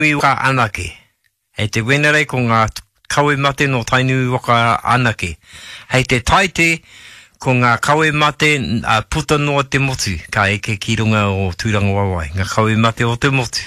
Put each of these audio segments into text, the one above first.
waka anake. Hei te wenere ko ngā kawe mate no tainui waka anake. Hei te taite ko ngā kawe mate puta noa te motu. Ka eke ki runga o tūranga wawai. Ngā kawe mate o te motu.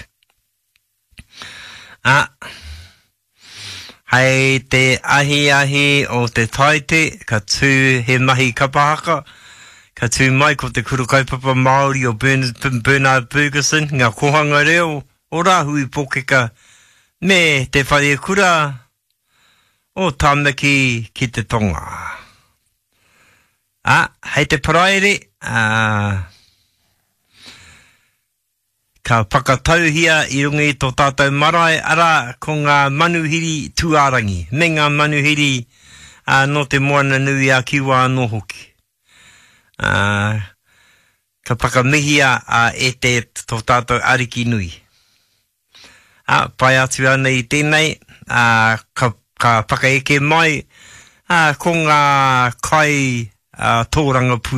Hei te ahi o te taite, ka tū he mahi kapahaka. Ka tū mai ko te kuru kaupapa Māori o Bernard Ferguson, ngā kohanga reo, o rāhui pōkeka, me te whaia kura, o tāmaki ki te tonga. Hei te paraere, ka whakatauhia i rungi tō tātou marae, ara ko ngā manuhiri tuārangi, me ngā manuhiri no te moana nui a kiwa anō hoki. Ka whakamihia e te tō tātou ariki nui. Pai atu ana i tēnei, ka whakaeke mai, ko ngā kai tōranga pū.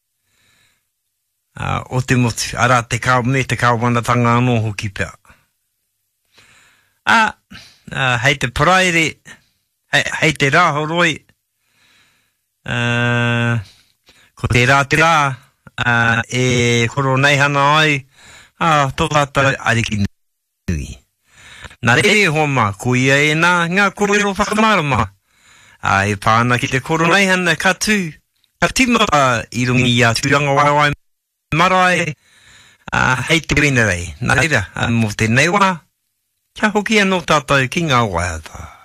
O te motu, ara te me te kawanatanga anō hoki pia. Hei te paraere, hei te rāhoroi, ko te rā, e horo nei hana ai, tō tātou ariki nui. Nā re homa, ko ia e nā, ngā korero whakamarama. E pāna ki te koro nei hana, ka tīmata i rungi i a tūranga waiwai marae, hei te rei. Nā reira, mō te nei wā, kia hoki anō tātou ki ngā waiata.